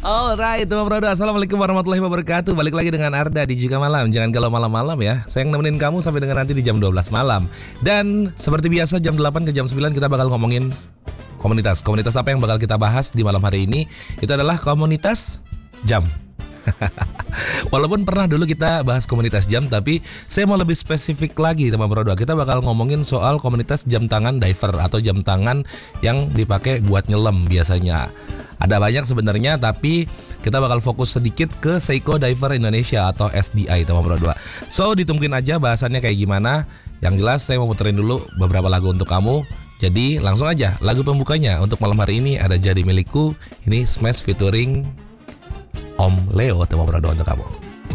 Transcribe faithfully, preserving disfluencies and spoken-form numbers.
Alright, teman Brodo, assalamualaikum warahmatullahi wabarakatuh. Balik lagi dengan Arda di Jika Malam. Jangan galau malam-malam ya. Saya yang nemenin kamu sampai dengan nanti di jam dua belas malam. Dan seperti biasa jam delapan ke jam sembilan kita bakal ngomongin komunitas. Komunitas apa yang bakal kita bahas di malam hari ini? Itu adalah komunitas jam. Walaupun pernah dulu kita bahas komunitas jam, tapi saya mau lebih spesifik lagi teman Brodo. Kita bakal ngomongin soal komunitas jam tangan diver atau jam tangan yang dipakai buat nyelam biasanya. Ada banyak sebenarnya, tapi kita bakal fokus sedikit ke Seiko Diver Indonesia atau S D I teman Brodo. So ditungguin aja bahasannya kayak gimana. Yang jelas saya mau muterin dulu beberapa lagu untuk kamu. Jadi langsung aja lagu pembukanya untuk malam hari ini ada Jadi Milikku. Ini Smash featuring Om Leo teman Brodo untuk kamu.